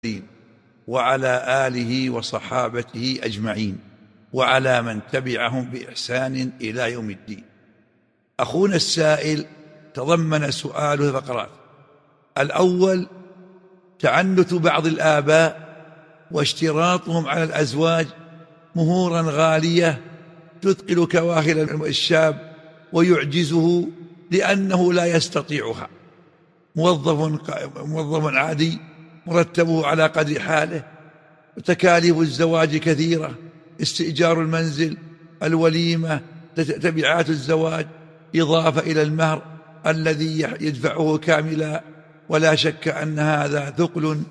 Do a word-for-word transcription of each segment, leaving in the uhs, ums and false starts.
وعلى آله وصحابته أجمعين وعلى من تبعهم بإحسان إلى يوم الدين. أخونا السائل تضمن سؤاله فقرات: الأول تعنت بعض الآباء واشتراطهم على الأزواج مهورا غالية تثقل كواهل الشاب ويعجزه لأنه لا يستطيعها، موظف موظف عادي مرتبه على قدر حاله، وتكاليف الزواج كثيرة، استئجار المنزل، الوليمة، تبعات الزواج، إضافة إلى المهر الذي يدفعه كاملا. ولا شك أن هذا ثقل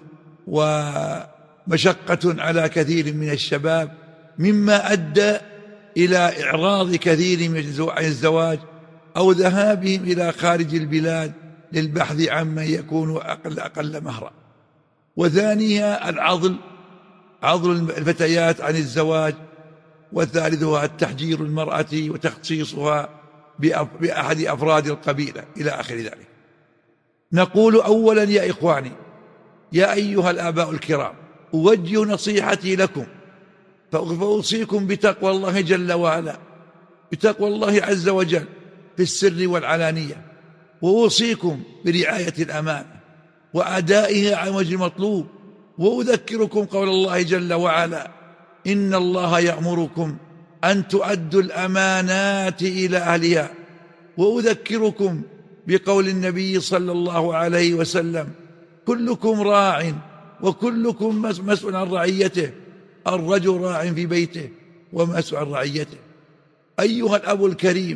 ومشقة على كثير من الشباب، مما أدى إلى إعراض كثير من عن الزواج أو ذهابهم إلى خارج البلاد للبحث عمن يكون أقل, أقل مهرا. وثانيها العضل، عضل الفتيات عن الزواج. وثالثها التحجير المرأة وتخصيصها بأحد أفراد القبيلة إلى آخر ذلك. نقول أولا يا إخواني، يا أيها الآباء الكرام، أوجه نصيحتي لكم فأوصيكم بتقوى الله جل وعلا، بتقوى الله عز وجل في السر والعلانية، وأوصيكم برعاية الأمانة وأدائها على وجه المطلوب. وأذكركم قول الله جل وعلا: إن الله يأمركم أن تؤدوا الأمانات إلى أهلها. وأذكركم بقول النبي صلى الله عليه وسلم: كلكم راع وكلكم مسؤول عن رعيته، الرجل راع في بيته ومسؤول عن رعيته. أيها الأب الكريم،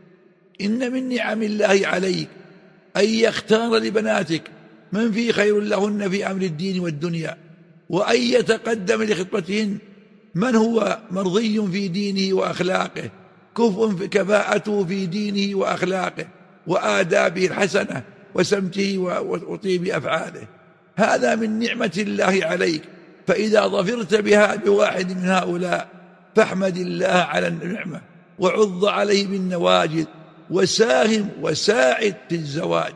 إن من نعم الله عليك أن يختار لبناتك من فيه خير لهن في أمر الدين والدنيا، وأن يتقدم لخطبتهن من هو مرضي في دينه وأخلاقه، كفء كفاءته في دينه وأخلاقه وآدابه الحسنة وسمته وطيب أفعاله. هذا من نعمة الله عليك، فإذا ظفرت بها بواحد من هؤلاء فاحمد الله على النعمة وعض عليه بالنواجذ وساهم وساعد في الزواج.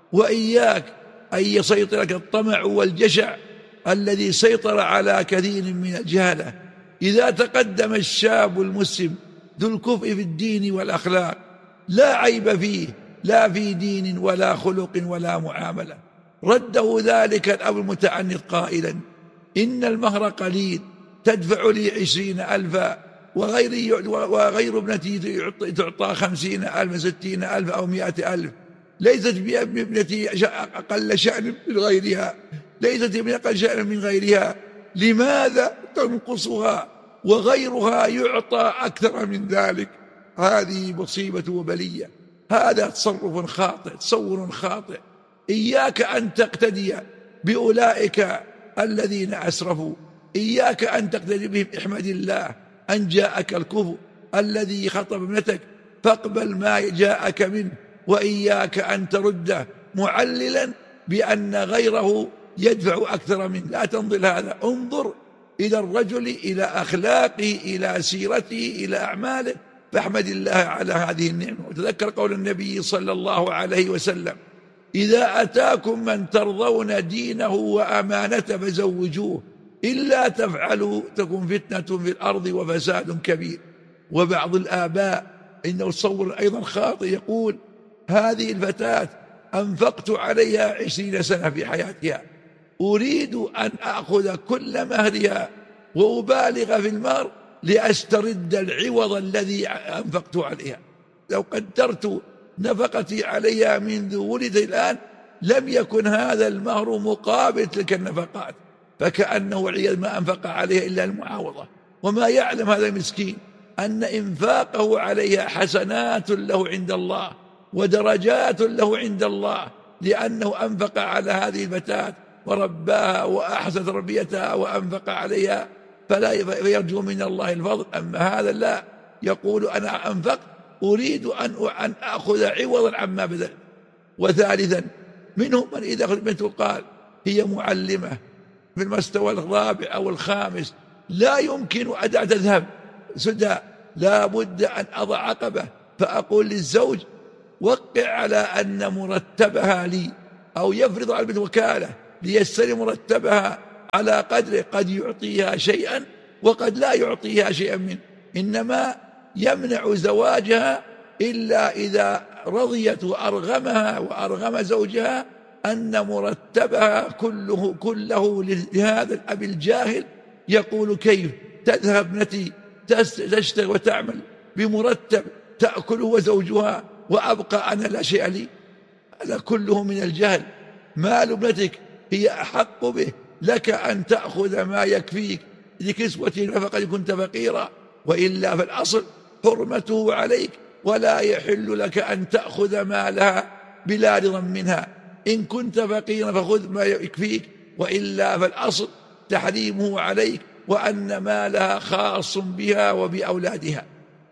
وإياك أن يسيطرك الطمع والجشع الذي سيطر على كثير من الجهلة. إذا تقدم الشاب المسلم ذو الكفء في الدين والأخلاق لا عيب فيه، لا في دين ولا خلق ولا معاملة، رده ذلك الأب المتعنت قائلا: إن المهر قليل، تدفع لي عشرين ألفا وغيري وغير ابنتي تعطى خمسين ألف ستين ألف أو مئة ألف، ليست ابنتي أقل شأن من غيرها، ليست ابنتي أقل شأن من غيرها، لماذا تنقصها وغيرها يعطى أكثر من ذلك؟ هذه مصيبة وبلية، هذا تصرف خاطئ، تصور خاطئ. إياك أن تقتدي بأولئك الذين أسرفوا، إياك أن تقتدي بهم. احمد الله أن جاءك الكفء الذي خطب ابنتك، فاقبل ما جاءك منه، وإياك أن ترده معللا بأن غيره يدفع أكثر منه. لا تنظر هذا، انظر إلى الرجل، إلى أخلاقه، إلى سيرته، إلى أعماله، فاحمد الله على هذه النعمة. وتذكر قول النبي صلى الله عليه وسلم: إذا أتاكم من ترضون دينه وأمانته فزوجوه، إلا تفعلوا تكن فتنة في الأرض وفساد كبير. وبعض الآباء إنه تصور أيضا خاطئ، يقول: هذه الفتاة أنفقت عليها عشرين سنة في حياتها، أريد أن أخذ كل مهرها وأبالغ في المهر لأسترد العوض الذي أنفقت عليها. لو قدرت نفقتي عليها منذ ولد الآن لم يكن هذا المهر مقابل تلك النفقات، فكأنه عياذ ما أنفق عليها إلا المعاوضة. وما يعلم هذا المسكين أن إنفاقه عليها حسنات له عند الله ودرجات له عند الله، لأنه أنفق على هذه الفتاة ورباها وأحسن تربيتها وأنفق عليها، فلا يرجو من الله الفضل. أما هذا لا، يقول: أنا أنفقت أريد أن أخذ عوضا عما بذلت. وثالثا منهم من إذا خدمته قال: هي معلمة في المستوى الرابع أو الخامس، لا يمكن أن تذهب سدى، لا بد أن أضع عقبة، فأقول للزوج: وقع على أن مرتبها لي، أو يفرض على الوكالة ليستلم مرتبها على قدر، قد يعطيها شيئا وقد لا يعطيها شيئا منه، إنما يمنع زواجها إلا إذا رضيت وأرغمها وأرغم زوجها أن مرتبها كله كله لهذا الأب الجاهل، يقول كيف تذهب ابنتي تشتغل وتعمل بمرتب تأكله وزوجها وأبقى أنا لا شيء لي؟ هذا كله من الجهل. مال ابنتك هي أحق به، لك أن تأخذ ما يكفيك لكسوة فقد كنت فقيرا، وإلا فالأصل حرمته عليك، ولا يحل لك أن تأخذ مالها بلا رضا منها. إن كنت فقيرا فخذ ما يكفيك، وإلا فالأصل تحريمه عليك، وأن مالها خاص بها وبأولادها.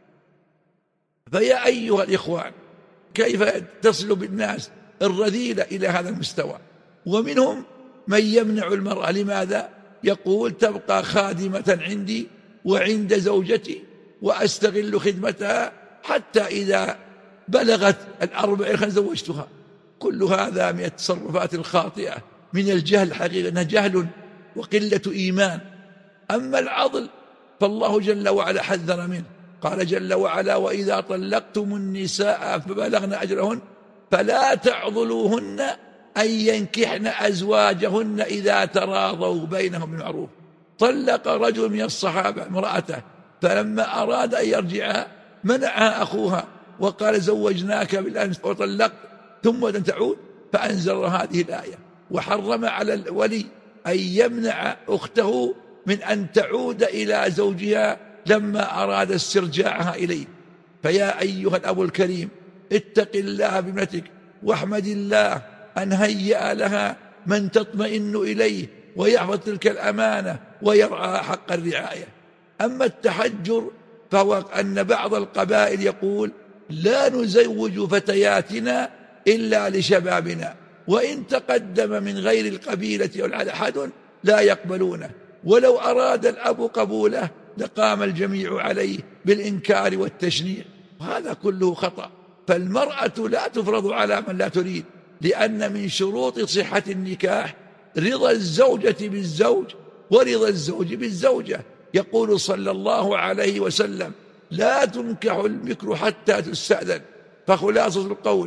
فيا أيها الإخوان، كيف تصل بالناس الرذيلة إلى هذا المستوى؟ ومنهم من يمنع المرأة. لماذا؟ يقول تبقى خادمة عندي وعند زوجتي وأستغل خدمتها حتى إذا بلغت الأربعين زوجتها. كل هذا من التصرفات الخاطئة من الجهل، حقيقة أنها جهل وقلة إيمان. أما العضل فالله جل وعلا حذر منه، قال جل وعلا: وإذا طلقتم النساء فبلغن أجلهن فلا تعضلوهن أن ينكحن أزواجهن إذا تراضوا بينهم بالمعروف. طلق رجل من الصحابة امرأته، فلما أراد أن يرجعها منعها أخوها وقال: زوجناك بالأمس وطلقت ثم تعود، فأنزل هذه الآية وحرم على الولي أن يمنع أخته من أن تعود إلى زوجها لما أراد استرجاعها إليه. فيا أيها الأب الكريم، اتق الله بابنتك واحمد الله أن هيأ لها من تطمئن إليه ويحفظ تلك الأمانة ويرعى حق الرعاية. أما التحجر فهو أن بعض القبائل يقول: لا نزوج فتياتنا إلا لشبابنا، وإن تقدم من غير القبيلة أو أحد لا يقبلونه، ولو أراد الأب قبوله لقام الجميع عليه بالإنكار والتشنيع. وهذا كله خطأ. فالمرأة لا تفرض على من لا تريد، لأن من شروط صحة النكاح رضا الزوجة بالزوج ورضا الزوج بالزوجة. يقول صلى الله عليه وسلم: لا تنكح البكر حتى تستأذن. فخلاصة القول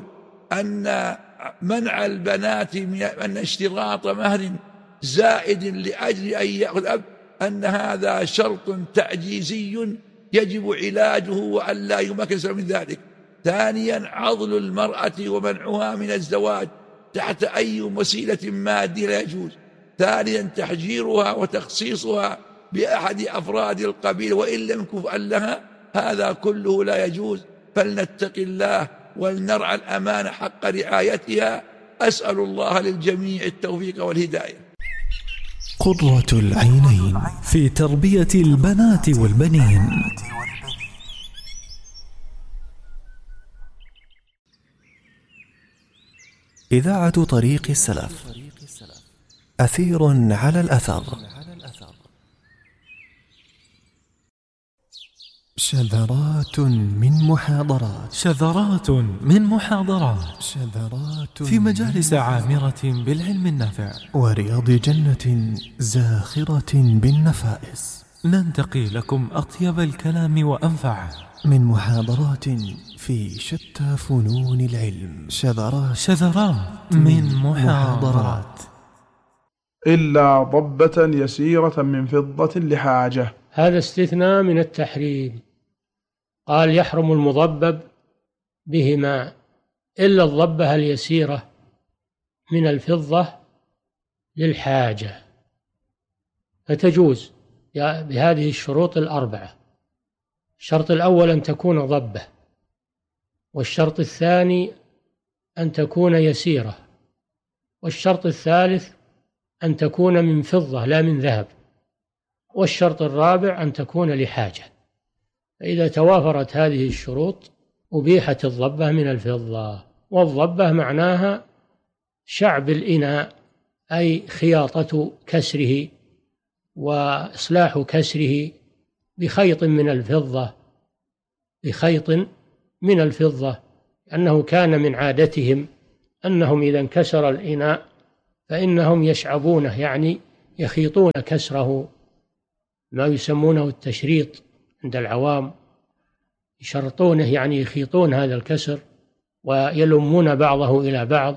أن منع البنات من أن اشتراط مهر زائد لأجل أن يأخذ أب أن هذا شرط تعجيزي يجب علاجه وأن لا يمكن من ذلك. ثانيا، عضل المرأة ومنعها من الزواج تحت أي وسيلة مادية لا يجوز. ثالثا، تحجيرها وتخصيصها بأحد أفراد القبيلة وإن لم يكن لها، هذا كله لا يجوز. فلنتق الله ولنرعى الأمانة حق رعايتها. أسأل الله للجميع التوفيق والهداية. قرة العينين في تربية البنات والبنين. إذاعة طريق السلف، أثير على الأثر. شذرات من محاضرات شذرات من محاضرات شذرات في مجالس عامرة بالعلم النافع ورياض جنة زاخرة بالنفائس. ننتقي لكم أطيب الكلام وأنفعه من محاضرات في شتى فنون العلم. شذرات شذرات من محاضرات. إلا ضبة يسيرة من فضة لحاجة. هذا استثناء من التحريم. قال: يحرم المضبب بهما إلا الضبة اليسيرة من الفضة للحاجة، فتجوز بهذه الشروط الأربعة. الشرط الأول أن تكون ضبة، والشرط الثاني أن تكون يسيرة، والشرط الثالث أن تكون من فضة لا من ذهب، والشرط الرابع أن تكون لحاجة. فإذا توافرت هذه الشروط أبيحت الضبة من الفضة. والضبة معناها شعب الإناء، أي خياطة كسره وإصلاح كسره بخيط من الفضة بخيط من الفضة أنه كان من عادتهم أنهم إذا انكسر الإناء فإنهم يشعبونه، يعني يخيطون كسره، ما يسمونه التشريط عند العوام، يشرطونه يعني يخيطون هذا الكسر ويلمون بعضه إلى بعض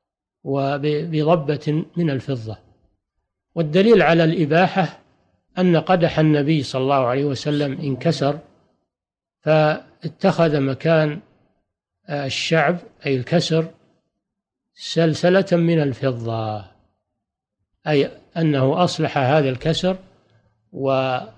وبضبة من الفضة. والدليل على الإباحة أن قدح النبي صلى الله عليه وسلم انكسر، فاتخذ مكان الشعب أي الكسر سلسلة من الفضة، أي أنه أصلح هذا الكسر وجمع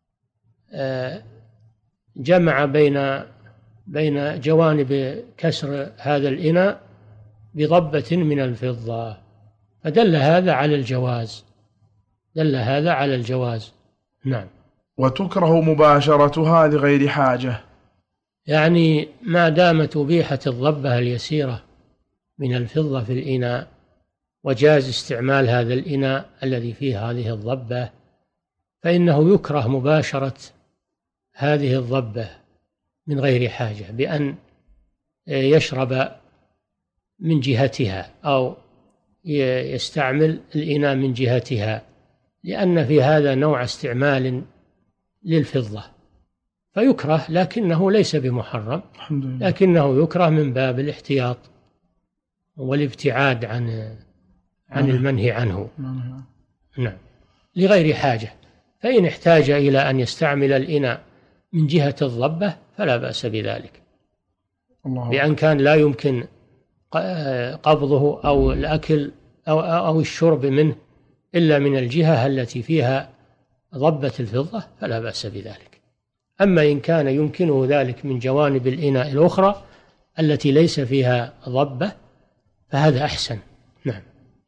بين بين جوانب كسر هذا الإناء بضبة من الفضة، فدل هذا على الجواز، دل هذا على الجواز. نعم. وتكره مباشرتها لغير حاجة، يعني ما دامت أبيحة الضبة اليسيرة من الفضة في الإناء وجاز استعمال هذا الإناء الذي فيه هذه الضبة، فإنه يكره مباشرة هذه الضبة من غير حاجة بأن يشرب من جهتها أو يستعمل الإناء من جهتها، لأن في هذا نوع استعمال للفضة، فيكره، لكنه ليس بمحرم، لكنه يكره من باب الاحتياط والابتعاد عن عن المنهي عنه. نعم، لغير حاجة. فإن احتاج إلى أن يستعمل الإناء من جهة الضبة فلا بأس بذلك، بأن كان لا يمكن قبضه أو الأكل أو أو الشرب منه إلا من الجهة التي فيها ضبة الفضة فلا بأس بذلك. أما إن كان يمكنه ذلك من جوانب الإناء الأخرى التي ليس فيها ضبة فهذا أحسن. نعم.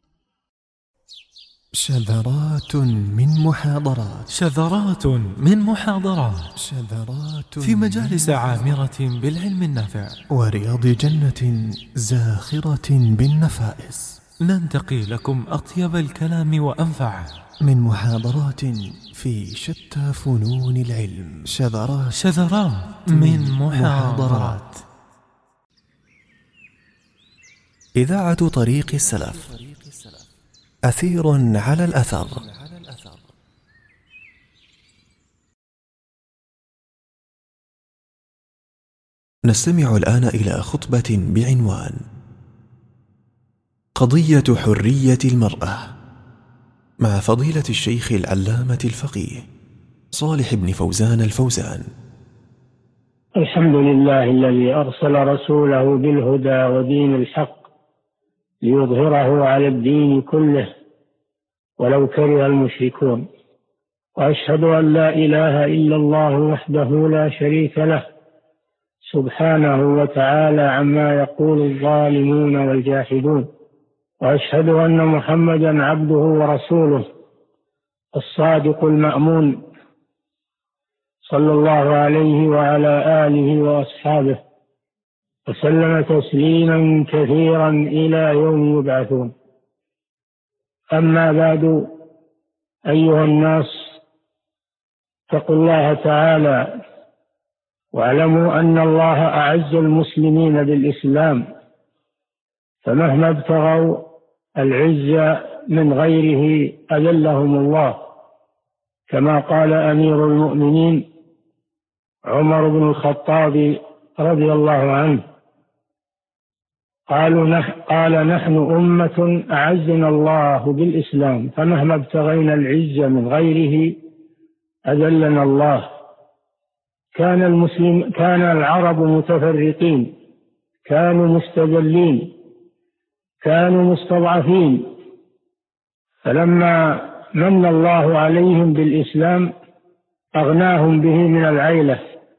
شذرات من محاضرات شذرات من محاضرات شذرات في مجالس عامرة بالعلم النافع ورياض جنة زاخرة بالنفائس، ننتقي لكم أطيب الكلام وأنفعه من محاضرات في شتى فنون العلم. شذرات شذرات من محاضرات. إذاعة طريق السلف، أثير على الأثر. نستمع الآن إلى خطبة بعنوان قضية حرية المرأة مع فضيلة الشيخ العلامة الفقيه صالح بن فوزان الفوزان. الحمد لله الذي أرسل رسوله بالهدى ودين الحق ليظهره على الدين كله ولو كره المشركون، وأشهد أن لا إله إلا الله وحده لا شريك له سبحانه وتعالى عما يقول الظالمون والجاحدون، وأشهد أن محمدا عبده ورسوله الصادق المأمون صلى الله عليه وعلى آله وأصحابه وسلم تسليما كثيرا إلى يوم يبعثون. أما بعد، أيها الناس، اتقوا الله تعالى واعلموا أن الله أعز المسلمين بالإسلام، فمهما ابتغوا العزة من غيره أذلهم الله، كما قال أمير المؤمنين عمر بن الخطاب رضي الله عنه، قالوا نح قال نحن أمة أعزنا الله بالإسلام، فمهما ابتغينا العزة من غيره أذلنا الله. كان المسلم كان العرب متفرقين، كانوا مستذلين، كانوا مستضعفين، فلما من الله عليهم بالإسلام أغناهم به من العيلة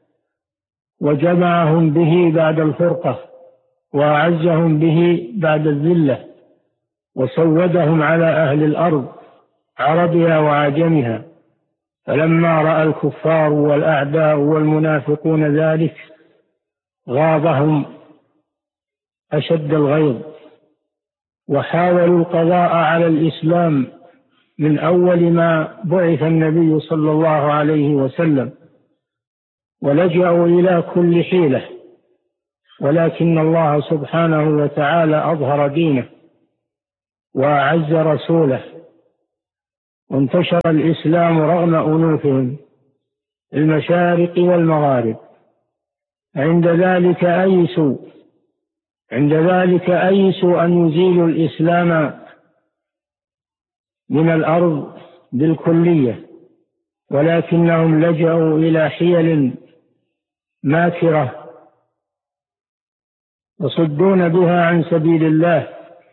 وجمعهم به بعد الفرقة وأعزهم به بعد الذلة وسودهم على أهل الأرض عربها وعجمها. فلما رأى الكفار والأعداء والمنافقون ذلك غاضهم أشد الغيظ، وحاولوا القضاء على الإسلام من أول ما بعث النبي صلى الله عليه وسلم، ولجأوا إلى كل حيلة، ولكن الله سبحانه وتعالى أظهر دينه وأعز رسوله وانتشر الإسلام رغم أنوفهم المشارق والمغارب. عند ذلك أيسوا عند ذلك أيسوا أن يزيلوا الإسلام من الأرض بالكلية، ولكنهم لجأوا إلى حيل ماكرة يصدون بها عن سبيل الله،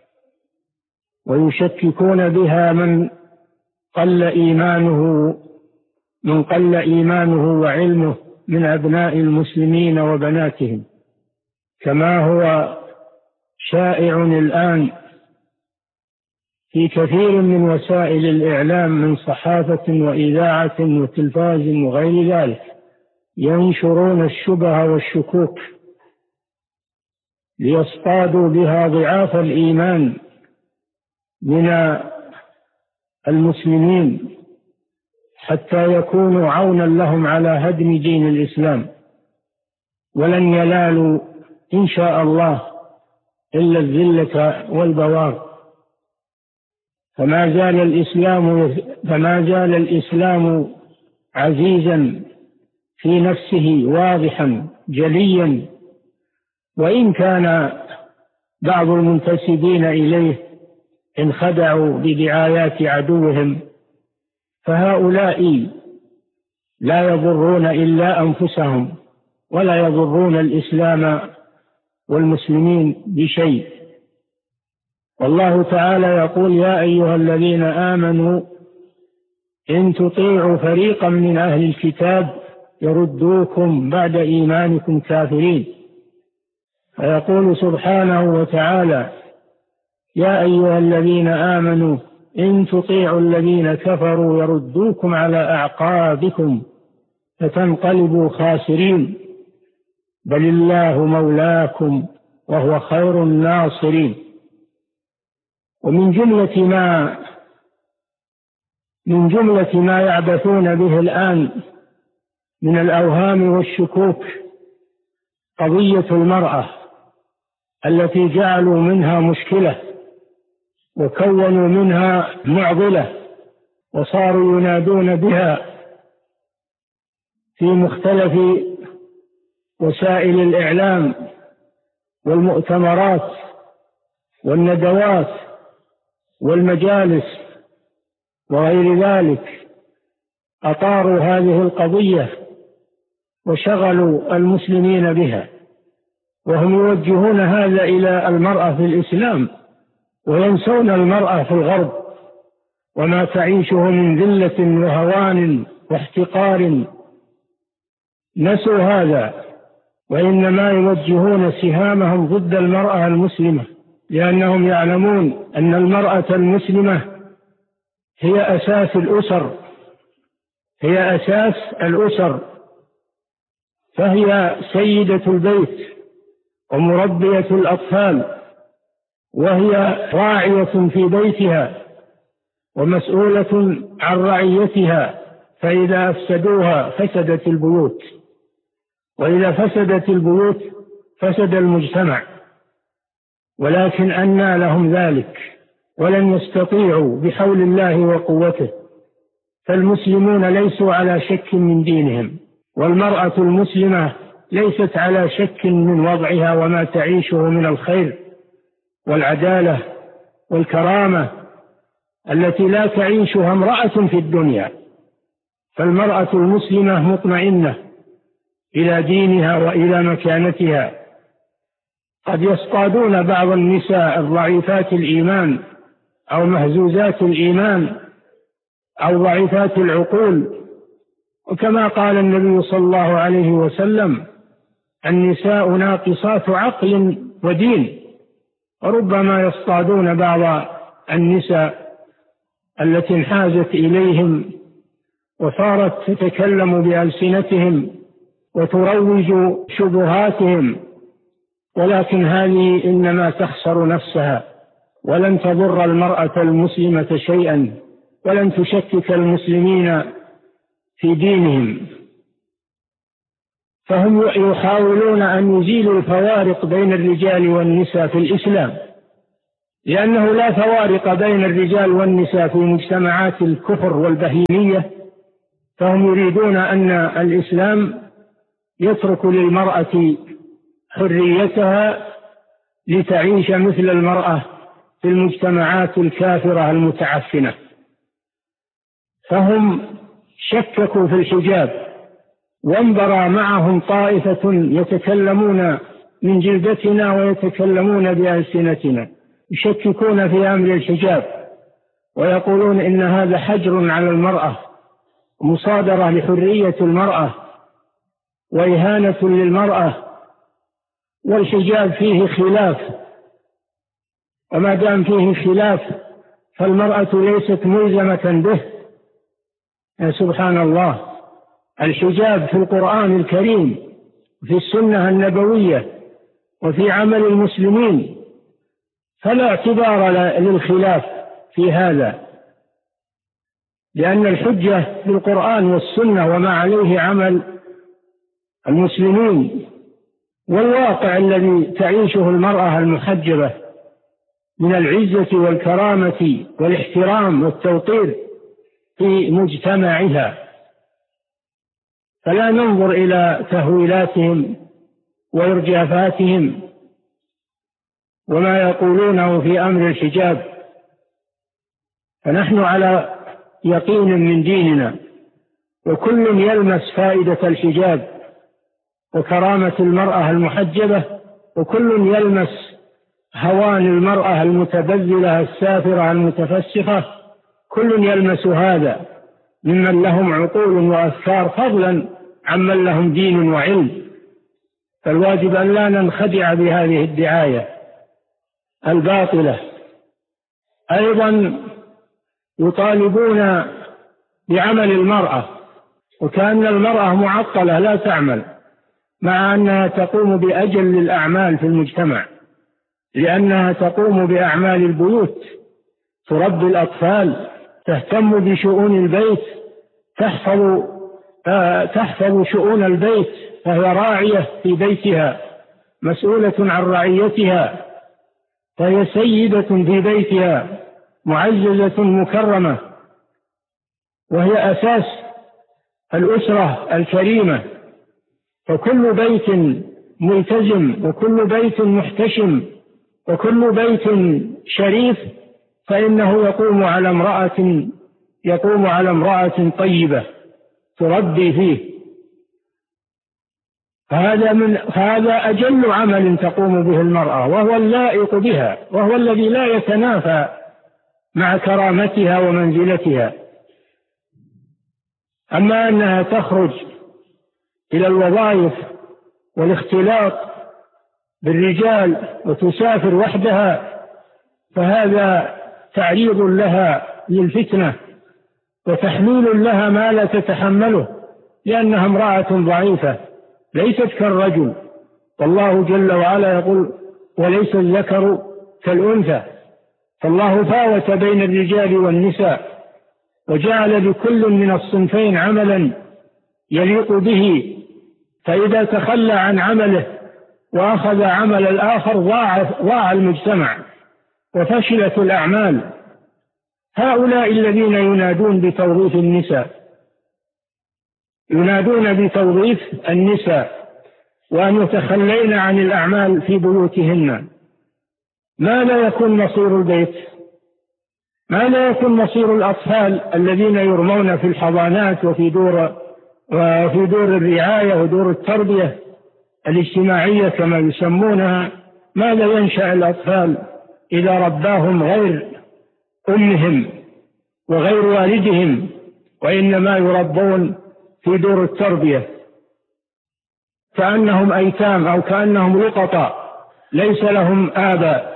ويشككون بها من قل إيمانه من قل إيمانه وعلمه من أبناء المسلمين وبناتهم، كما هو شائع الآن في كثير من وسائل الإعلام من صحافة وإذاعة وتلفاز وغير ذلك، ينشرون الشبه والشكوك ليصطادوا بها ضعاف الإيمان من المسلمين حتى يكونوا عونا لهم على هدم دين الإسلام، ولن ينالوا إن شاء الله إلا الذلة والبوار. فما زال الإسلام فما زال الإسلام عزيزا في نفسه واضحا جليا، وإن كان بعض المنتسبين إليه انخدعوا بدعايات عدوهم، فهؤلاء لا يضرون إلا أنفسهم ولا يضرون الإسلام والمسلمين بشيء. والله تعالى يقول: يا أيها الذين آمنوا إن تطيعوا فريقا من أهل الكتاب يردوكم بعد إيمانكم كافرين. فيقول سبحانه وتعالى: يا أيها الذين آمنوا إن تطيعوا الذين كفروا يردوكم على أعقابكم فتنقلبوا خاسرين، بل الله مولاكم وهو خير الناصرين. ومن جملة ما من جملة ما يعبثون به الآن من الأوهام والشكوك قضية المرأة التي جعلوا منها مشكلة وكونوا منها معضلة، وصاروا ينادون بها في مختلف وسائل الإعلام والمؤتمرات والندوات والمجالس وغير ذلك. أطاروا هذه القضية وشغلوا المسلمين بها، وهم يوجهون هذا إلى المرأة في الإسلام وينسون المرأة في الغرب وما تعيشه من ذلة وهوان واحتقار. نسوا هذا، وإنما يوجهون سهامهم ضد المرأة المسلمة، لأنهم يعلمون أن المرأة المسلمة هي أساس الأسر هي أساس الأسر فهي سيدة البيت ومربية الأطفال، وهي راعية في بيتها ومسؤولة عن رعيتها، فإذا أفسدوها فسدت البيوت، وإذا فسدت البيوت فسد المجتمع. ولكن أنى لهم ذلك، ولن يستطيعوا بحول الله وقوته. فالمسلمون ليسوا على شك من دينهم، والمرأة المسلمة ليست على شك من وضعها وما تعيشه من الخير والعدالة والكرامة التي لا تعيشها امرأة في الدنيا. فالمرأة المسلمة مطمئنة إلى دينها وإلى مكانتها. قد يصطادون بعض النساء الضعيفات الإيمان أو مهزوزات الإيمان أو ضعيفات العقول، وكما قال النبي صلى الله عليه وسلم: النساء ناقصات عقل ودين. وربما يصطادون بعض النساء التي انحازت إليهم وصارت تتكلم بألسنتهم وتروج شبهاتهم، ولكن هذه إنما تخسر نفسها، ولن تضر المرأة المسلمة شيئا، ولن تشكك المسلمين في دينهم. فهم يحاولون أن يزيلوا الفوارق بين الرجال والنساء في الإسلام، لأنه لا فوارق بين الرجال والنساء في مجتمعات الكفر والبهيمية، فهم يريدون أن الإسلام يترك للمرأة حريتها لتعيش مثل المرأة في المجتمعات الكافرة المتعفنة. فهم شككوا في الحجاب، وانبرى معهم طائفة يتكلمون من جلدتنا ويتكلمون بألسنتنا، يشككون في أمر الحجاب ويقولون إن هذا حجر على المرأة، مصادرة لحرية المرأة وإهانة للمرأة، والحجاب فيه خلاف، وما دام فيه خلاف فالمرأة ليست ملزمة به. يا سبحان الله، الحجاب في القرآن الكريم وفي السنة النبوية وفي عمل المسلمين، فلا اعتبار للخلاف في هذا، لأن الحجة بالقرآن والسنة وما عليه عمل المسلمين والواقع الذي تعيشه المرأة المحجبة من العزة والكرامة والاحترام والتوقير في مجتمعها. فلا ننظر إلى تهويلاتهم وإرجافاتهم وما يقولونه في أمر الحجاب، فنحن على يقين من ديننا، وكل يلمس فائدة الحجاب وكرامة المرأة المحجبة، وكل يلمس هوان المرأة المتبذلة السافرة المتفسخة، كل يلمس هذا ممن لهم عقول وأفكار فضلا عمن لهم دين وعلم. فالواجب أن لا ننخدع بهذه الدعاية الباطلة. أيضا يطالبون بعمل المرأة، وكأن المرأة معطلة لا تعمل، مع أنها تقوم بأجل الأعمال في المجتمع، لأنها تقوم بأعمال البيوت، تربي الأطفال، تهتم بشؤون البيت، تحفظ تحفظ شؤون البيت، فهي راعية في بيتها، مسؤولة عن رعيتها، فهي سيدة في بيتها، معززة مكرمة، وهي أساس الأسرة الكريمة. فكل بيت ملتزم وكل بيت محتشم وكل بيت شريف فإنه يقوم على امرأة يقوم على امرأة طيبة تربي فيه. فهذا من هذا أجل عمل تقوم به المرأة، وهو اللائق بها، وهو الذي لا يتنافى مع كرامتها ومنزلتها. أما أنها تخرج إلى الوظائف والاختلاط بالرجال وتسافر وحدها، فهذا تعريض لها للفتنة وتحميل لها ما لا تتحمله، لأنها امرأة ضعيفة ليست كالرجل. والله جل وعلا يقول: وليس الذكر كالأنثى. فالله فاوت بين الرجال والنساء، وجعل لكل من الصنفين عملا يليق به، فإذا تخلى عن عمله وأخذ عمل الآخر ضاع المجتمع وفشلت الأعمال. هؤلاء الذين ينادون بتوظيف النساء ينادون بتوظيف النساء وأن يتخلين عن الأعمال في بيوتهن، ما لا يكون مصير البيت؟ ما لا يكون مصير الأطفال الذين يرمون في الحضانات وفي دور وفي دور الرعاية ودور التربية الاجتماعية كما يسمونها؟ ماذا ينشأ الأطفال إذا رباهم غير أمهم وغير والدهم، وإنما يربون في دور التربية كأنهم أيتام أو كأنهم لقطاء ليس لهم آباء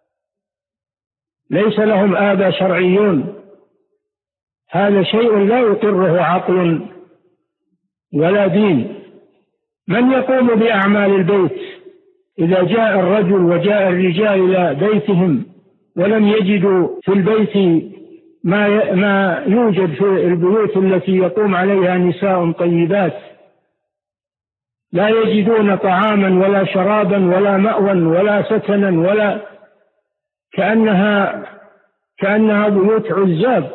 ليس لهم آباء شرعيون. هذا شيء لا يقره عقل ولا دين. من يقوم بأعمال البيت إذا جاء الرجل وجاء الرجال إلى بيتهم ولم يجدوا في البيت ما ما يوجد في البيوت التي يقوم عليها نساء طيبات، لا يجدون طعاما ولا شرابا ولا مأوى ولا سكنا ولا كأنها كأنها بيوت عزاب،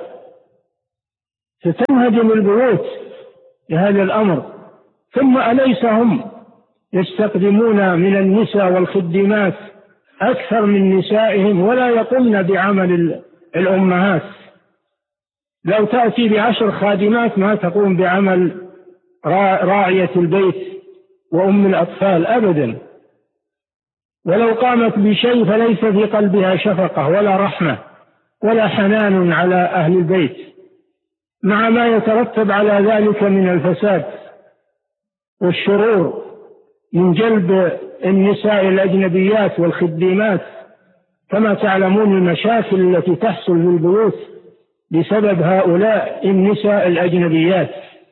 ستنهدم البيوت لهذا الأمر. ثم أليس هم يستقدمون من النساء والخدمات أكثر من نسائهم ولا يقومن بعمل الأمهات؟ لو تأتي بعشر خادمات ما تقوم بعمل راعية البيت وأم الأطفال أبدا، ولو قامت بشيء فليس في قلبها شفقة ولا رحمة ولا حنان على أهل البيت، مع ما يترتب على ذلك من الفساد والشرور من جلب النساء الأجنبيات والخدمات. كما تعلمون المشاكل التي تحصل في البيوت بسبب هؤلاء النساء الأجنبيات،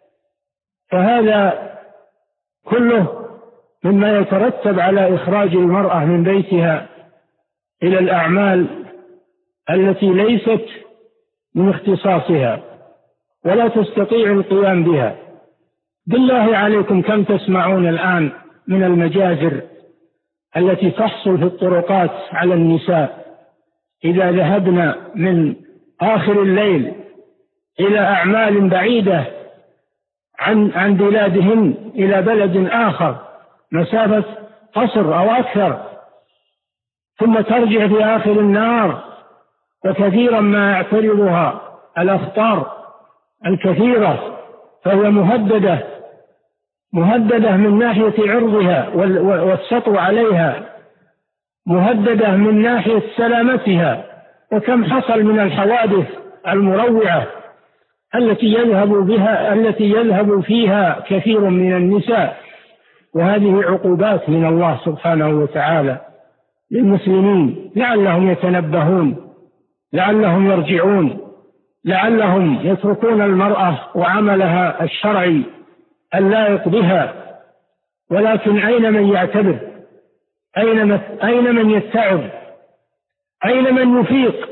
فهذا كله مما يترتب على إخراج المرأة من بيتها إلى الأعمال التي ليست من اختصاصها ولا تستطيع القيام بها. بالله عليكم كم تسمعون الآن من المجازر التي تحصل في الطرقات على النساء إذا ذهبنا من آخر الليل إلى أعمال بعيدة عن عن بلادهن إلى بلد آخر مسافة قصر أو أكثر، ثم ترجع في آخر النهار، وكثيرا ما يعترضها الأخطار الكثيرة، فهي مهددة مهددة من ناحية عرضها والسطو عليها، مهددة من ناحية سلامتها. وكم حصل من الحوادث المروعة التي يذهب بها التي يذهب فيها كثير من النساء، وهذه عقوبات من الله سبحانه وتعالى للمسلمين لعلهم يتنبهون، لعلهم يرجعون، لعلهم يتركون المرأة وعملها الشرعي اللائق بها. ولكن أين من يعتبر؟ أين أين من يتعظ؟ أين من يفيق؟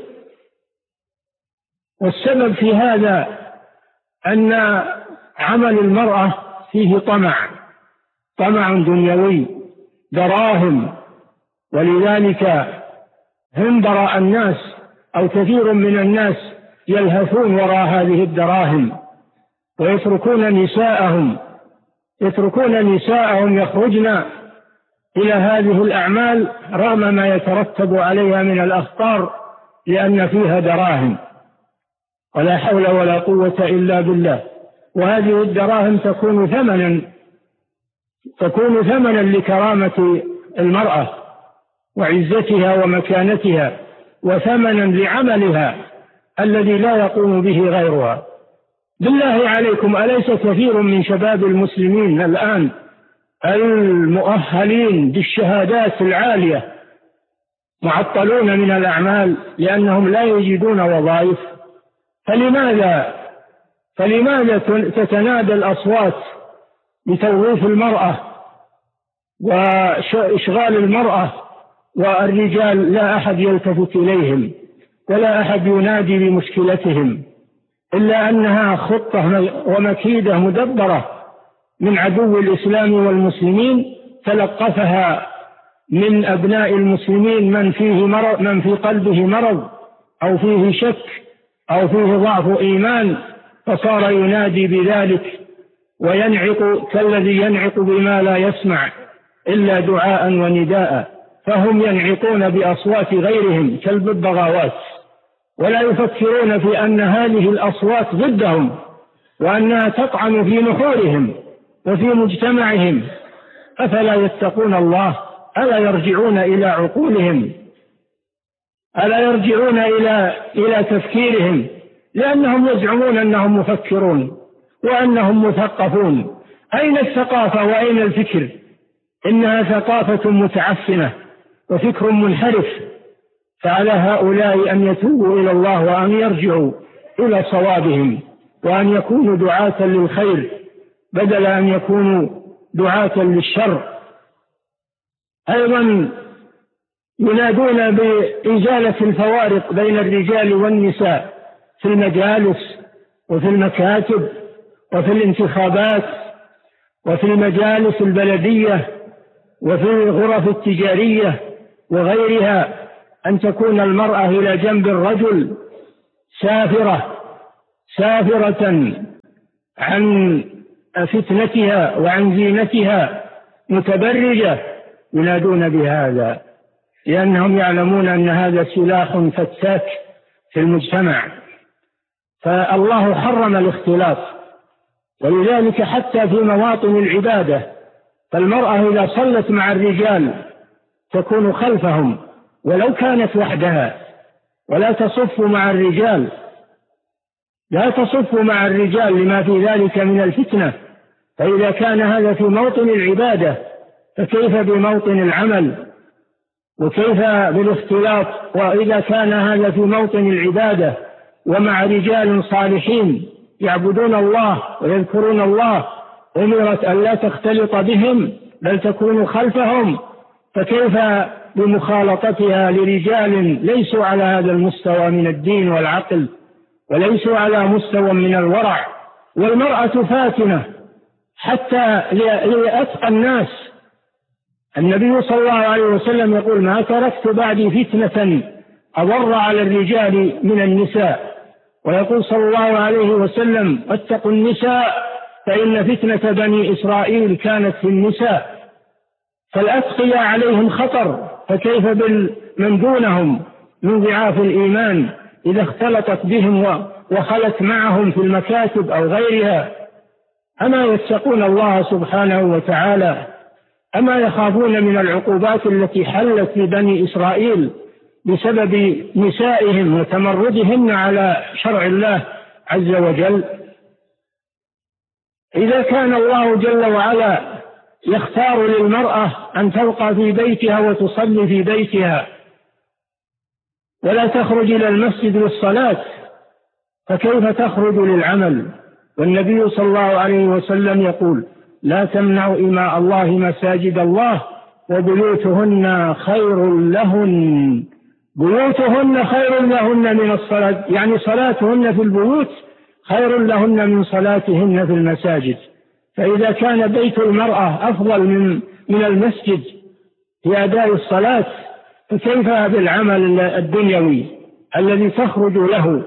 والسبب في هذا أن عمل المرأة فيه طمع طمع دنيوي، دراهم، ولذلك هندر الناس أو كثير من الناس يلهثون وراء هذه الدراهم، ويتركون نساءهم يتركون نساءهم يخرجن إلى هذه الأعمال رغم ما يترتب عليها من الأخطار، لأن فيها دراهم، ولا حول ولا قوة إلا بالله. وهذه الدراهم تكون ثمنا تكون ثمنا لكرامة المرأة وعزتها ومكانتها، وثمنا لعملها الذي لا يقوم به غيرها. بالله عليكم أليس كثير من شباب المسلمين الآن المؤهلين بالشهادات العالية معطلون من الأعمال لأنهم لا يجدون وظائف؟ فلماذا فلماذا تتنادى الأصوات لتوظيف المرأة وإشغال المرأة والرجال لا أحد يلتفت إليهم ولا أحد ينادي بمشكلتهم، إلا أنها خطة ومكيدة مدبرة من عدو الإسلام والمسلمين تلقفها من أبناء المسلمين من فيه مرض، من في قلبه مرض أو فيه شك أو فيه ضعف إيمان، فصار ينادي بذلك وينعق كالذي ينعق بما لا يسمع إلا دعاء ونداء، فهم ينعقون بأصوات غيرهم كالببغاوات، ولا يفكرون في أن هذه الأصوات ضدهم وأنها تطعن في نحورهم وفي مجتمعهم. أفلا يتقون الله؟ ألا يرجعون إلى عقولهم؟ ألا يرجعون إلى إلى تفكيرهم؟ لأنهم يزعمون أنهم مفكرون وأنهم مثقفون. أين الثقافة وأين الفكر؟ إنها ثقافة متعفنة وفكر منحرف. فعلى هؤلاء أن يتوبوا إلى الله وأن يرجعوا إلى صوابهم وأن يكونوا دعاة للخير بدل أن يكونوا دعاة للشر. أيضا ينادون بإزالة الفوارق بين الرجال والنساء في المجالس وفي المكاتب وفي الانتخابات وفي المجالس البلدية وفي الغرف التجارية وغيرها، أن تكون المرأة إلى جنب الرجل سافرة سافرة عن فتنتها وعن زينتها متبرجة، ينادون بهذا لأنهم يعلمون أن هذا سلاح فتاك في المجتمع. فالله حرم الاختلاط، ولذلك حتى في مواطن العبادة فالمرأة إذا صلت مع الرجال تكون خلفهم ولو كانت وحدها، ولا تصف مع الرجال لا تصف مع الرجال لما في ذلك من الفتنة. فإذا كان هذا في موطن العبادة فكيف بموطن العمل، وكيف بالاختلاط؟ وإذا كان هذا في موطن العبادة ومع رجال صالحين يعبدون الله ويذكرون الله، أمرت أن لا تختلط بهم بل تكون خلفهم، فكيف بمخالطتها لرجال ليسوا على هذا المستوى من الدين والعقل وليسوا على مستوى من الورع؟ والمرأة فاتنة حتى لأتقى الناس. النبي صلى الله عليه وسلم يقول: ما تركت بعدي فتنة أضر على الرجال من النساء. ويقول صلى الله عليه وسلم: اتقوا النساء فإن فتنة بني إسرائيل كانت في النساء. فالأتقياء عليهم خطر، فكيف بالمن دونهم من ضعاف الإيمان إذا اختلطت بهم وخلت معهم في المكاتب أو غيرها؟ أما يتقون الله سبحانه وتعالى؟ أما يخافون من العقوبات التي حلت لبني إسرائيل بسبب نسائهم وتمردهن على شرع الله عز وجل؟ إذا كان الله جل وعلا يختار للمرأة أن تبقى في بيتها وتصلي في بيتها ولا تخرج إلى المسجد للصلاة، فكيف تخرج للعمل؟ والنبي صلى الله عليه وسلم يقول: لا تمنعوا إماء الله مساجد الله وبيوتهن خير لهن. بيوتهن خير لهن من الصلاة، يعني صلاتهن في البيوت خير لهن من صلاتهن في المساجد. فإذا كان بيت المرأة أفضل من من المسجد في أداء الصلاة، فكيف بالعمل الدنيوي الذي تخرج له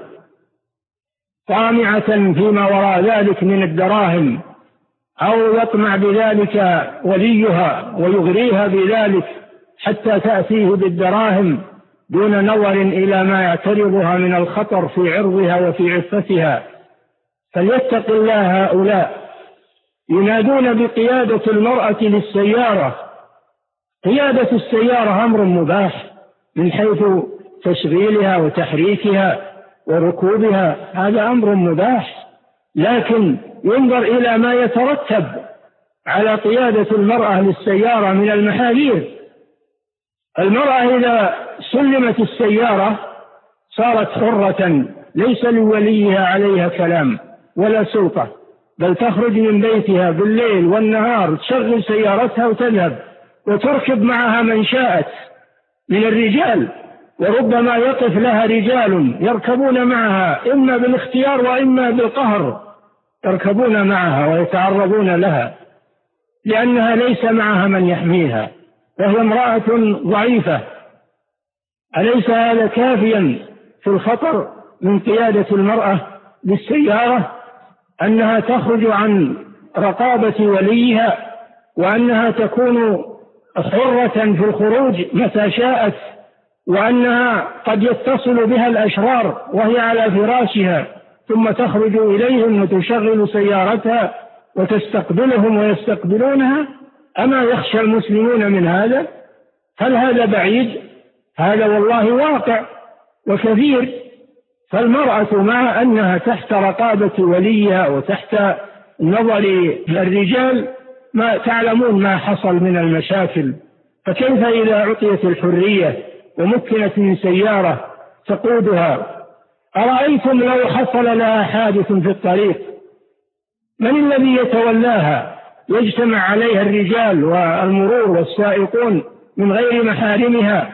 طامعة فيما وراء ذلك من الدراهم، أو يطمع بذلك وليها ويغريها بذلك حتى تأتيه بالدراهم دون نظر إلى ما يعترضها من الخطر في عرضها وفي عفتها؟ فليتق الله هؤلاء. ينادون بقيادة المرأة للسيارة. قيادة السيارة أمر مباح من حيث تشغيلها وتحريكها وركوبها، هذا أمر مباح، لكن ينظر إلى ما يترتب على قيادة المرأة للسيارة من المحاذير. المرأة إذا سلمت السيارة صارت حرة، ليس لوليها عليها كلام ولا سلطة، بل تخرج من بيتها بالليل والنهار، تشغل سيارتها وتذهب وتركب معها من شاءت من الرجال، وربما يقف لها رجال يركبون معها إما بالاختيار وإما بالقهر، يركبون معها ويتعرضون لها لأنها ليس معها من يحميها وهي امرأة ضعيفة. أليس هذا كافيا في الخطر من قيادة المرأة بالسيارة؟ أنها تخرج عن رقابة وليها، وأنها تكون حرة في الخروج متى شاءت، وأنها قد يتصل بها الأشرار وهي على فراشها ثم تخرج إليهم وتشغل سيارتها وتستقبلهم ويستقبلونها. أما يخشى المسلمون من هذا؟ هل هذا بعيد؟ هذا والله واقع وكثير. فالمرأة مع أنها تحت رقابة وليها وتحت نظر الرجال ما تعلمون ما حصل من المشاكل، فكيف إذا أعطيت الحرية ومكنت من سيارة تقودها؟ أرأيتم لو حصل لها حادث في الطريق من الذي يتولاها؟ يجتمع عليها الرجال والمرور والسائقون من غير محارمها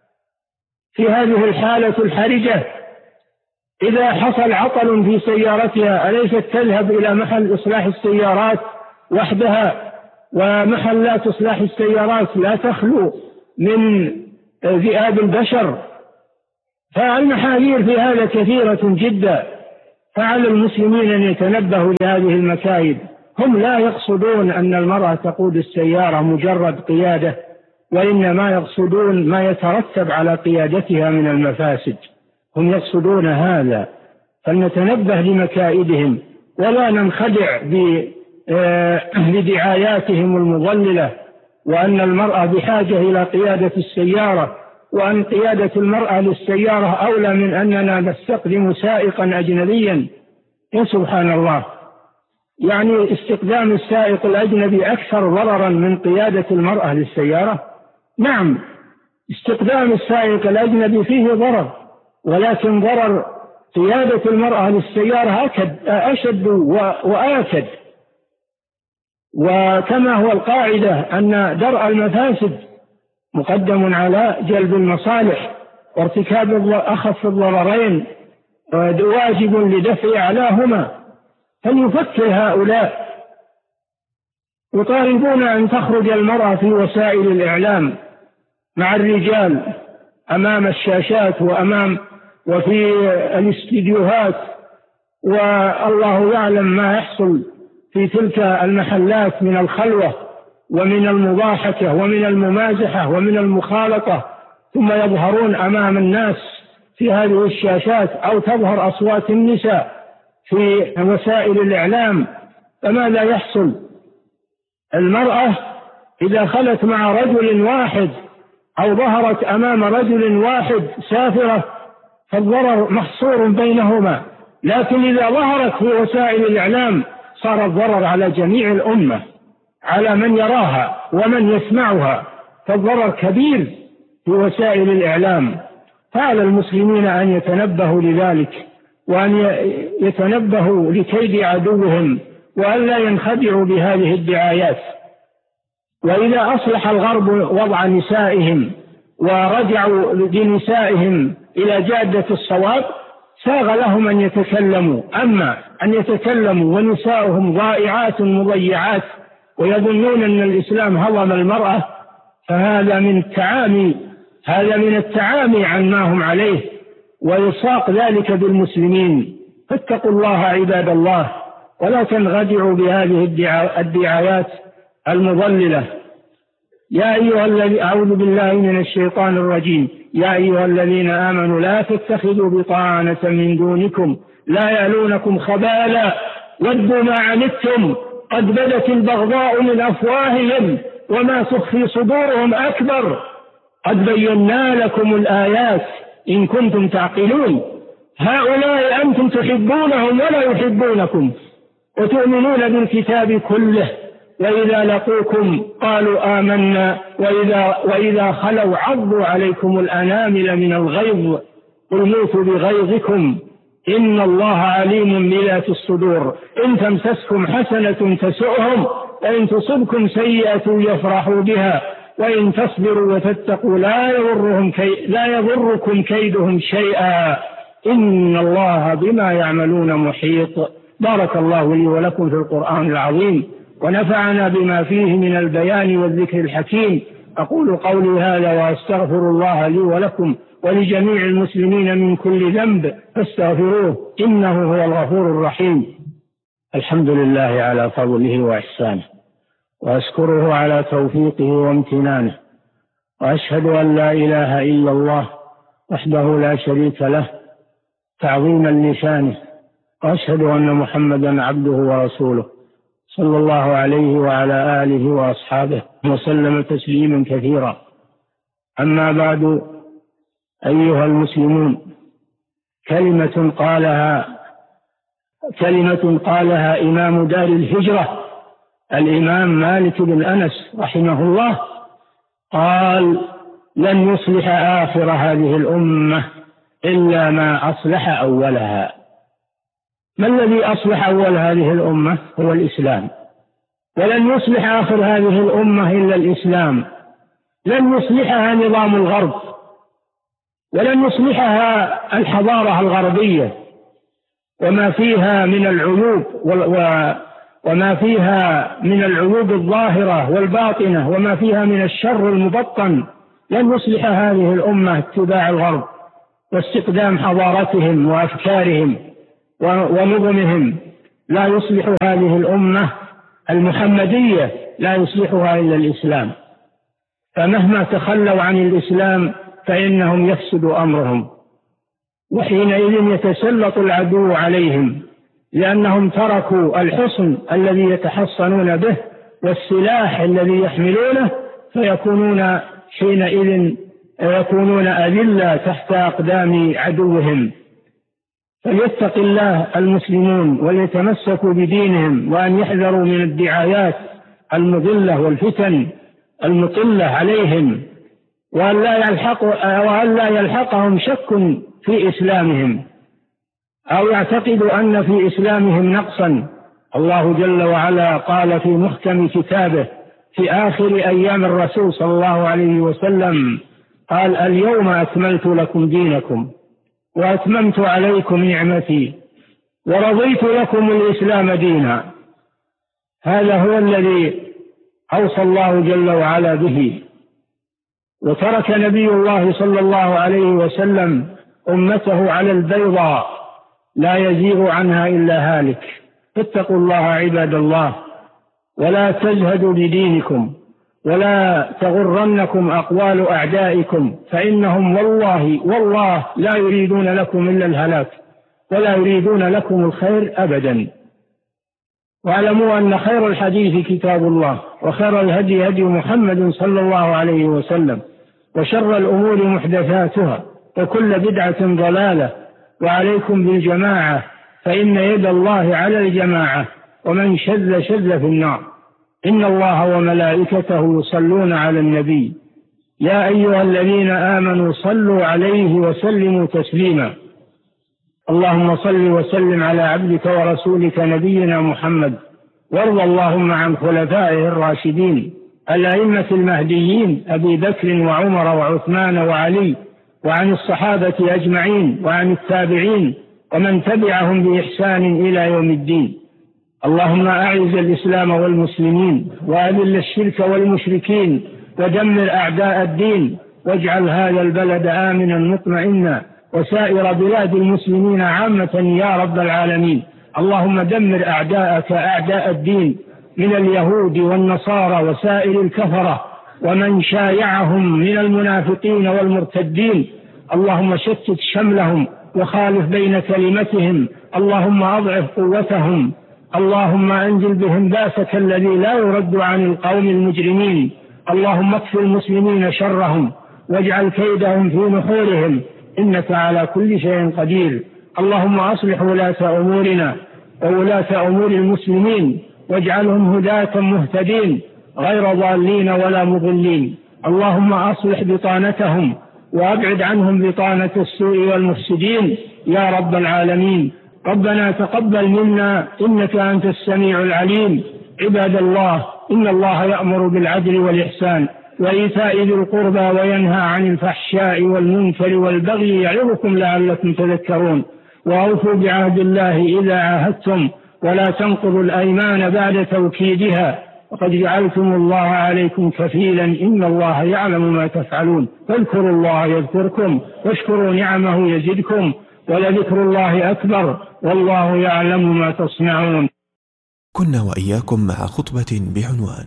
في هذه الحالة الحرجة. إذا حصل عطل في سيارتها أليست تذهب إلى محل إصلاح السيارات وحدها؟ ومحلات إصلاح السيارات لا تخلو من ذئاب البشر. فالمحاذير في هذا كثيرة جدا، فعلى المسلمين أن يتنبهوا لهذه المكايد. هم لا يقصدون أن المرأة تقود السيارة مجرد قيادة، وإنما يقصدون ما يترتب على قيادتها من المفاسد، هم يقصدون هذا. فلنتنبه لمكائدهم ولا ننخدع بدعاياتهم المضللة، وأن المرأة بحاجة إلى قيادة السيارة، وأن قيادة المرأة للسيارة أولى من أننا نستخدم سائقا أجنبيا. يا سبحان الله، يعني استخدام السائق الأجنبي أكثر ضررا من قيادة المرأة للسيارة. نعم، استخدام السائق الأجنبي فيه ضرر، ولكن ضرر قيادة المرأة للسيارة أكد أشد وآكد. وكما هو القاعدة أن درء المفاسد مقدم على جلب المصالح، وارتكاب أخف الضررين واجب لدفع أعلاهما. فليفكر هؤلاء، يطالبون أن تخرج المرأة في وسائل الإعلام مع الرجال أمام الشاشات وأمام وفي الاستديوهات، والله يعلم ما يحصل في تلك المحلات من الخلوة ومن المضاحكة ومن الممازحة ومن المخالطة، ثم يظهرون أمام الناس في هذه الشاشات، أو تظهر أصوات النساء في وسائل الإعلام. فماذا يحصل؟ المرأة إذا خلت مع رجل واحد أو ظهرت أمام رجل واحد سافرة فالضرر محصور بينهما، لكن إذا ظهرت في وسائل الإعلام صار الضرر على جميع الأمة، على من يراها ومن يسمعها، فالضرر كبير في وسائل الإعلام. فعلى المسلمين أن يتنبهوا لذلك، وأن يتنبهوا لكيد عدوهم، وأن لا ينخدعوا بهذه الدعايات. وإذا أصلح الغرب وضع نسائهم ورجعوا بنسائهم إلى جادة الصواب ساغ لهم أن يتكلموا. أما أن يتكلموا ونساؤهم ضائعات مضيعات ويظنون أن الإسلام هضم المرأة، فهذا من التعامي هذا من التعامي عن ما هم عليه، ويساق ذلك بالمسلمين. فاتقوا الله عباد الله، ولا تنخدعوا بهذه الدعايات المضللة. يا أيها الذين أعوذ بالله من الشيطان الرجيم يا أيها الذين آمنوا لا تتخذوا بطانة من دونكم لا يألونكم خبالا ودوا ما عنتم قد بدت البغضاء من أفواههم وما تخفي صدورهم أكبر قد بينا لكم الآيات إن كنتم تعقلون. هؤلاء أنتم تحبونهم ولا يحبونكم، وتؤمنون بالكتاب كله، وإذا لقوكم قالوا آمنا وإذا, وإذا خلوا عضوا عليكم الأنامل من الغيظ قل موتوا بغيظكم إن الله عليم بذات الصدور إن تمسسكم حسنة تسؤهم وإن تصبكم سيئة يفرحوا بها وإن تصبروا وتتقوا لا يضرهم كي لا يضركم كيدهم شيئا إن الله بما يعملون محيط. بارك الله لي ولكم في القرآن العظيم ونفعنا بما فيه من البيان والذكر الحكيم. أقول قولي هذا وأستغفر الله لي ولكم ولجميع المسلمين من كل ذنب فاستغفروه إنه هو الغفور الرحيم. الحمد لله على فضله وإحسانه، وأشكره على توفيقه وامتنانه، وأشهد أن لا إله إلا الله وحده لا شريك له تعظيما لشانه، وأشهد أن محمدا عبده ورسوله صلى الله عليه وعلى آله وأصحابه وسلم تسليما كثيرا. أما بعد، أيها المسلمون، كلمة قالها كلمة قالها إمام دار الهجرة الإمام مالك بن أنس رحمه الله، قال: لن يصلح آخر هذه الأمة إلا ما أصلح أولها. ما الذي أصلح أول هذه الأمة؟ هو الإسلام. ولن يصلح آخر هذه الأمة إلا الإسلام. لن يصلحها نظام الغرب، ولن يصلحها الحضارة الغربية وما فيها من العيوب وما فيها من العيوب الظاهرة والباطنة وما فيها من الشر المبطن لن يصلح هذه الأمة اتباع الغرب واستقدام حضارتهم وأفكارهم ونظمهم. لا يصلح هذه الأمة المحمدية، لا يصلحها إلا الإسلام. فمهما تخلوا عن الإسلام فإنهم يفسد أمرهم، وحينئذ يتسلط العدو عليهم، لأنهم تركوا الحصن الذي يتحصنون به والسلاح الذي يحملونه، فيكونون حينئذ يكونون أذلة تحت أقدام عدوهم. فليتق الله المسلمون وليتمسكوا بدينهم، وأن يحذروا من الدعايات المضلة والفتن المطلة عليهم، وأن لا يلحق وأن لا يلحقهم شك في إسلامهم أو يعتقدوا أن في إسلامهم نقصا. الله جل وعلا قال في محكم كتابه في آخر أيام الرسول صلى الله عليه وسلم، قال: اليوم أكملت لكم دينكم وأتممت عليكم نعمتي ورضيت لكم الإسلام دينا. هذا هو الذي أوصى الله جل وعلا به. وترك نبي الله صلى الله عليه وسلم أمته على البيضاء لا يزيغ عنها إلا هالك. اتقوا الله عباد الله، ولا تزهدوا بدينكم، ولا تغرنكم أقوال أعدائكم، فإنهم والله والله لا يريدون لكم إلا الهلاك ولا يريدون لكم الخير أبدا. واعلموا أن خير الحديث كتاب الله، وخير الهدي هدي محمد صلى الله عليه وسلم، وشر الأمور محدثاتها، وكل بدعة ضلالة، وعليكم بالجماعة فإن يد الله على الجماعة، ومن شذ شذ في النار. إن الله وملائكته يصلون على النبي يا أيها الذين آمنوا صلوا عليه وسلموا تسليما. اللهم صل وسلم على عبدك ورسولك نبينا محمد، وارض اللهم عن خلفائه الراشدين الأئمة المهديين أبي بكر وعمر وعثمان وعلي، وعن الصحابة أجمعين، وعن التابعين ومن تبعهم بإحسان إلى يوم الدين. اللهم أعز الإسلام والمسلمين، وأذل الشرك والمشركين، ودمر أعداء الدين، واجعل هذا البلد آمنا مطمئنا، وسائر بلاد المسلمين عامة يا رب العالمين. اللهم دمر أعداءك أعداء الدين من اليهود والنصارى وسائر الكفرة ومن شايعهم من المنافقين والمرتدين. اللهم شتت شملهم وخالف بين كلمتهم. اللهم أضعف قوتهم. اللهم أنزل بهم باسك الذي لا يرد عن القوم المجرمين. اللهم اكف المسلمين شرهم واجعل كيدهم في نحورهم، إنك على كل شيء قدير. اللهم أصلح ولاة أمورنا وولاة أمور المسلمين، واجعلهم هداة مهتدين غير ضالين ولا مضلين. اللهم أصلح بطانتهم وأبعد عنهم بطانة السوء والمفسدين يا رب العالمين. ربنا تقبل منا إنك أنت السميع العليم. عباد الله، إن الله يأمر بالعدل والإحسان وإيتاء ذي القربى وينهى عن الفحشاء والمنكر والبغي يعظكم لعلكم تذكرون. وأوفوا بعهد الله إذا عاهدتم، ولا تنقضوا الأيمان بعد توكيدها، وقد جعلتم الله عليكم كفيلا، إن الله يعلم ما تفعلون. فاذكروا الله يذكركم، واشكروا نعمه يزدكم، ولذكر الله أكبر، والله يعلم ما تصنعون. كنا وإياكم مع خطبة بعنوان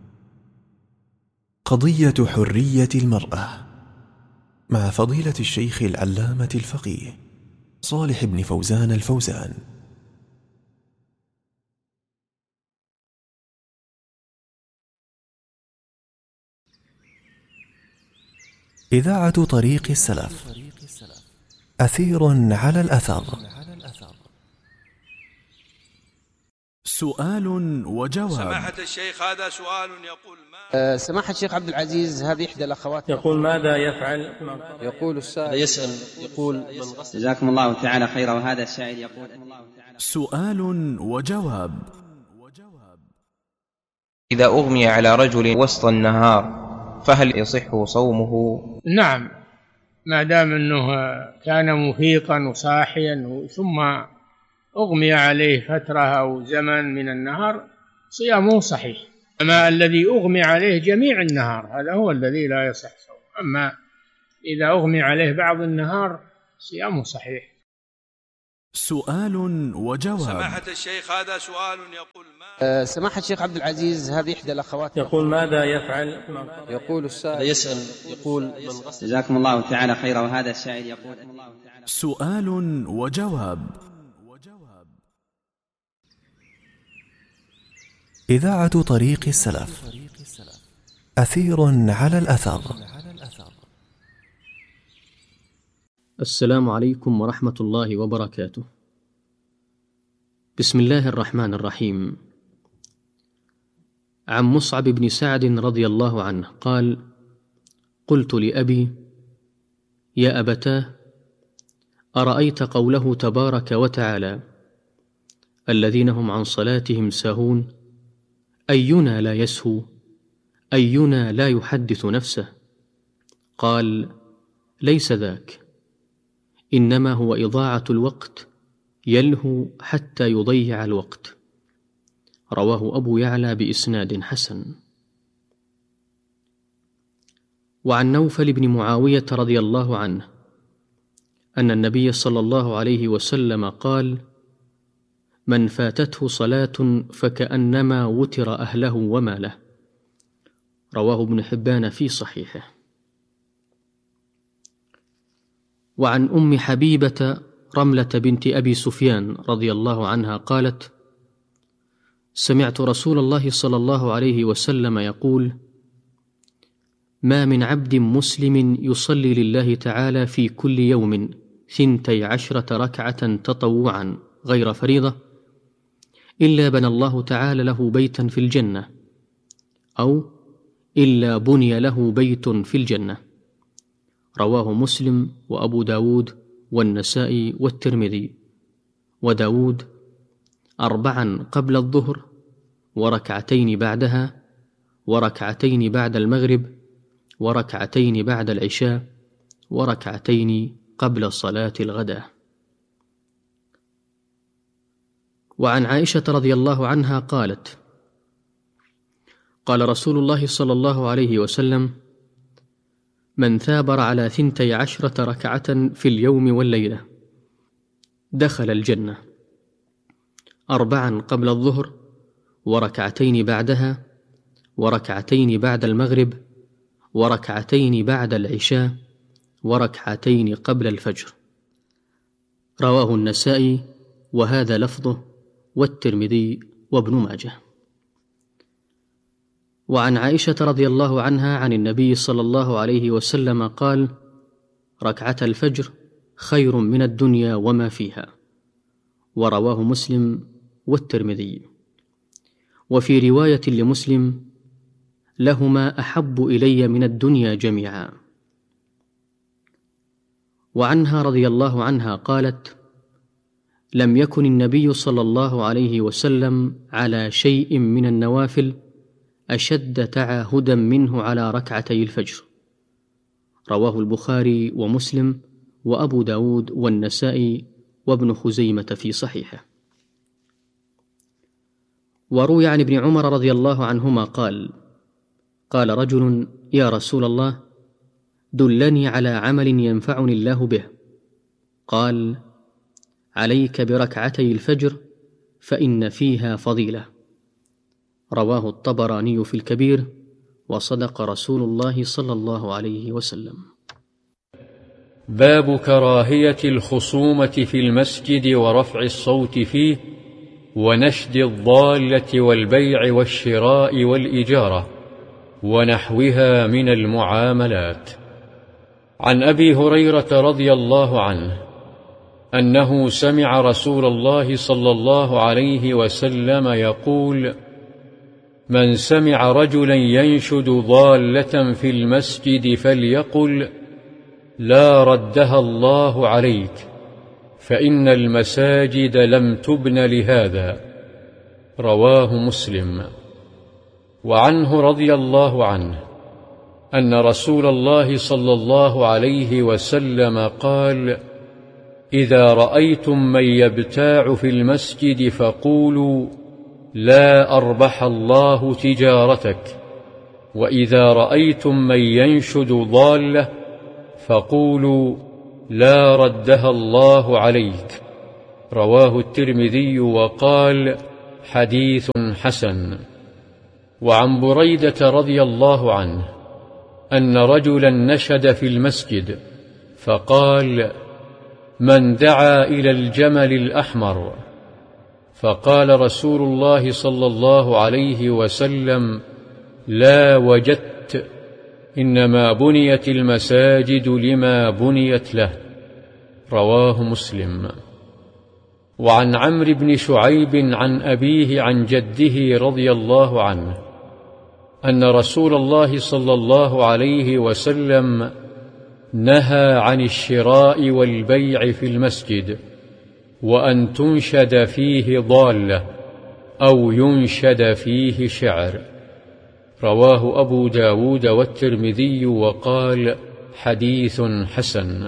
قضية حرية المرأة مع فضيلة الشيخ العلامة الفقيه صالح بن فوزان الفوزان. إذاعة طريق السلف، أثير على الأثر. سؤال وجواب. سماحة الشيخ، هذا سؤال يقول ما أه سماحة الشيخ عبد العزيز، هذه إحدى الأخوات يقول ماذا يفعل؟ يقول السائل يسأل يقول جزاكم الله تعالى خيرا. وهذا السائل يقول سؤال وجواب. إذا أغمي على رجل وسط النهار فهل يصح صومه؟ نعم، ما دام أنه كان مفيقا وصاحيا ثم أغمي عليه فترة أو زمن من النهار صيامه صحيح. أما الذي أغمي عليه جميع النهار هذا هو الذي لا يصح صومه. أما إذا أغمي عليه بعض النهار صيامه صحيح. سؤال وجواب. سماحة الشيخ هذا سؤال يقول ما أه سماحة الشيخ عبد العزيز، هذه إحدى الأخوات يقول ماذا يفعل؟ يقول السائل يسأل يقول جزاكم الله تعالى خيرا. وهذا السائل يقول سؤال وجواب. إذاعة طريق السلف، أثير على الأثر. السلام عليكم ورحمة الله وبركاته. بسم الله الرحمن الرحيم. عن مصعب بن سعد رضي الله عنه قال: قلت لأبي: يا أبتاه، أرأيت قوله تبارك وتعالى: الذين هم عن صلاتهم ساهون، أينا لا يسهو؟ أينا لا يحدث نفسه؟ قال: ليس ذاك، إنما هو إضاعة الوقت، يلهو حتى يضيع الوقت. رواه أبو يعلى بإسناد حسن. وعن نوفل بن معاوية رضي الله عنه أن النبي صلى الله عليه وسلم قال: من فاتته صلاة فكأنما وتر أهله وماله. رواه ابن حبان في صحيحه. وعن أم حبيبة رملة بنت أبي سفيان رضي الله عنها قالت: سمعت رسول الله صلى الله عليه وسلم يقول: ما من عبد مسلم يصلي لله تعالى في كل يوم ثنتي عشرة ركعة تطوعا غير فريضة إلا بنى الله تعالى له بيتا في الجنة، أو إلا بني له بيت في الجنة. رواه مسلم وأبو داود والنسائي والترمذي. وداود: أربعا قبل الظهر، وركعتين بعدها، وركعتين بعد المغرب، وركعتين بعد العشاء، وركعتين قبل صلاة الغداء. وعن عائشة رضي الله عنها قالت: قال رسول الله صلى الله عليه وسلم: من ثابر على ثنتي عشرة ركعة في اليوم والليلة دخل الجنة، أربعا قبل الظهر، وركعتين بعدها، وركعتين بعد المغرب، وركعتين بعد العشاء، وركعتين قبل الفجر. رواه النسائي وهذا لفظه، والترمذي وابن ماجه. وعن عائشة رضي الله عنها عن النبي صلى الله عليه وسلم قال: ركعة الفجر خير من الدنيا وما فيها. ورواه مسلم والترمذي. وفي رواية لمسلم: لهما أحب إلي من الدنيا جميعا. وعنها رضي الله عنها قالت: لم يكن النبي صلى الله عليه وسلم على شيء من النوافل أشد تعاهدا منه على ركعتي الفجر. رواه البخاري ومسلم وأبو داود والنسائي وابن خزيمة في صحيحه. وروي عن ابن عمر رضي الله عنهما قال: قال رجل: يا رسول الله، دلني على عمل ينفعني الله به. قال: عليك بركعتي الفجر فإن فيها فضيلة. رواه الطبراني في الكبير، وصدق رسول الله صلى الله عليه وسلم. باب كراهية الخصومة في المسجد ورفع الصوت فيه، ونشد الضالة والبيع والشراء والإجارة ونحوها من المعاملات. عن أبي هريرة رضي الله عنه أنه سمع رسول الله صلى الله عليه وسلم يقول: من سمع رجلا ينشد ضالة في المسجد فليقل: لا ردها الله عليك، فإن المساجد لم تبن لهذا. رواه مسلم. وعنه رضي الله عنه أن رسول الله صلى الله عليه وسلم قال: إذا رأيتم من يبتاع في المسجد فقولوا: لا أربح الله تجارتك، وإذا رأيتم من ينشد ضالة فقولوا لا ردها الله عليك. رواه الترمذي وقال حديث حسن. وعن بريدة رضي الله عنه أن رجلا نشد في المسجد فقال من دعا إلى الجمل الأحمر؟ فقال رسول الله صلى الله عليه وسلم لا وجدت، إنما بنيت المساجد لما بنيت له. رواه مسلم. وعن عمرو بن شعيب عن أبيه عن جده رضي الله عنه أن رسول الله صلى الله عليه وسلم نهى عن الشراء والبيع في المسجد، وأن تنشد فيه ضالة أو ينشد فيه شعر. رواه أبو داود والترمذي وقال حديث حسن.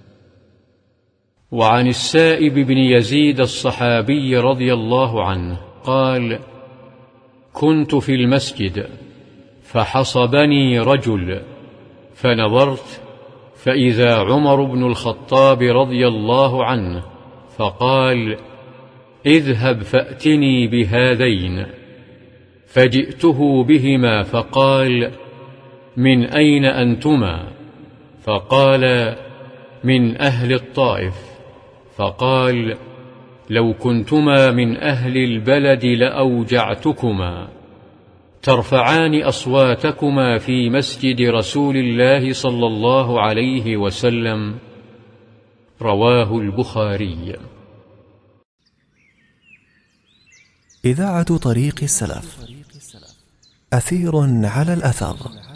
وعن السائب بن يزيد الصحابي رضي الله عنه قال كنت في المسجد فحصبني رجل فنظرت فإذا عمر بن الخطاب رضي الله عنه فقال اذهب فأتني بهذين، فجئته بهما فقال من أين أنتما؟ فقال من أهل الطائف. فقال لو كنتما من أهل البلد لأوجعتكما، ترفعان أصواتكما في مسجد رسول الله صلى الله عليه وسلم. رواه البخاري. إذاعة طريق السلف، أثير على الأثر.